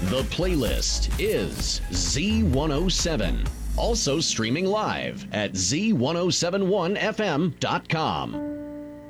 The playlist is Z107. Also streaming live at z1071fm.com.